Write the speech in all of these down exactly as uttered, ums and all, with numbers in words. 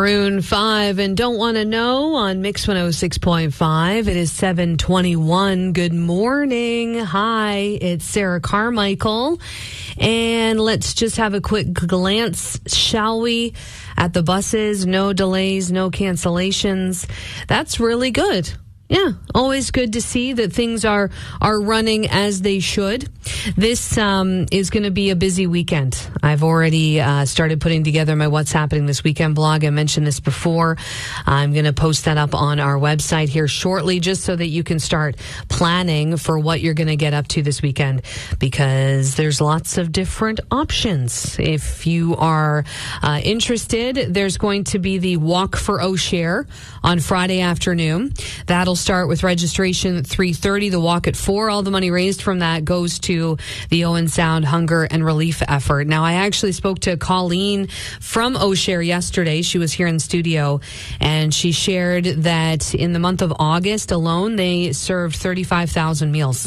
Maroon five and Don't Want to Know on Mix one oh six point five. It is seven twenty-one. Good morning. Hi, it's Sarah Carmichael. And let's just have a quick glance, shall we, at the buses. No delays, no cancellations. That's really good. Yeah, always good to see that things are are running as they should. This um, is going to be a busy weekend. I've already uh, started putting together my What's Happening This Weekend blog. I mentioned this before. I'm going to post that up on our website here shortly, just so that you can start planning for what you're going to get up to this weekend, because there's lots of different options. If you are uh, interested, there's going to be the Walk for O'Share on Friday afternoon. That'll start with registration at three thirty, the walk at four. All the money raised from that goes to the Owen Sound Hunger and Relief effort. Now, I actually spoke to Colleen from O'Share yesterday. She was here in the studio, and she shared that in the month of August alone, they served thirty-five thousand meals.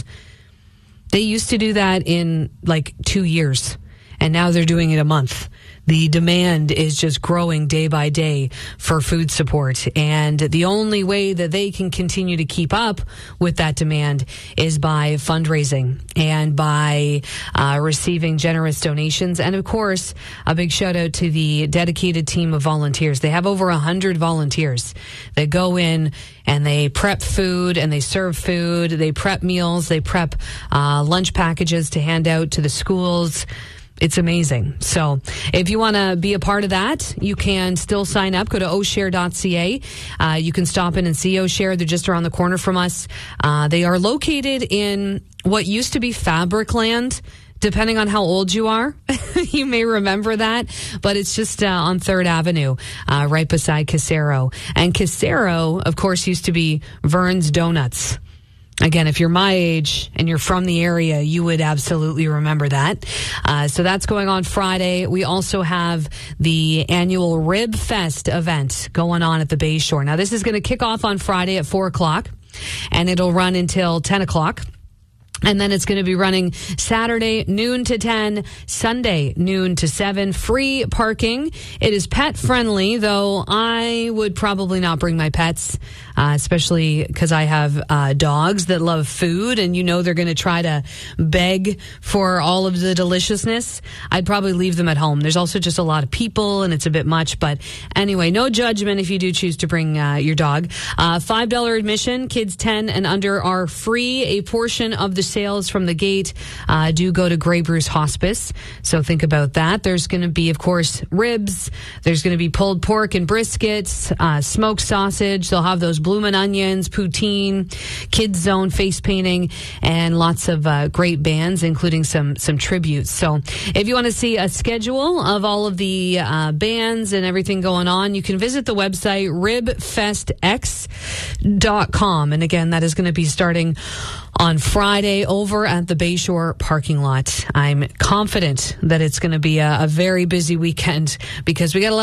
They used to do that in like two years, and now they're doing it a month. The demand is just growing day by day for food support. And the only way that they can continue to keep up with that demand is by fundraising and by uh, receiving generous donations. And of course, a big shout out to the dedicated team of volunteers. They have over one hundred volunteers that go in and they prep food and they serve food. They prep meals. They prep uh, lunch packages to hand out to the schools. It's amazing. So if you want to be a part of that, you can still sign up. Go to o'share dot c a. Uh, you can stop in and see O'Share. They're just around the corner from us. Uh, they are located in what used to be Fabricland. Depending on how old you are, you may remember that, but it's just uh, on third Avenue, uh, right beside Casero. And Casero, of course, used to be Vern's Donuts. Again, if you're my age and you're from the area, you would absolutely remember that. Uh, so that's going on Friday. We also have the annual Rib Fest event going on at the Bay Shore. Now, this is going to kick off on Friday at four o'clock, and it'll run until ten o'clock. And then it's going to be running Saturday, noon to ten, Sunday, noon to seven. Free parking. It is pet friendly, though I would probably not bring my pets, uh, especially because I have uh, dogs that love food, and you know they're going to try to beg for all of the deliciousness. I'd probably leave them at home. There's also just a lot of people, and it's a bit much. But anyway, no judgment if you do choose to bring uh, your dog. Uh, five dollars admission. Kids ten and under are free. A portion of the sales from the gate uh, do go to Grey Bruce Hospice. So think about that. There's going to be, of course, ribs. There's going to be pulled pork and briskets, uh, smoked sausage. They'll have those bloomin' onions, poutine, kids zone, face painting, and lots of uh, great bands, including some some tributes. So if you want to see a schedule of all of the uh, bands and everything going on, you can visit the website rib fest x dot com. And again, that is going to be starting on Friday over at the Bayshore parking lot. I'm confident that it's going to be a, a very busy weekend because we got a lot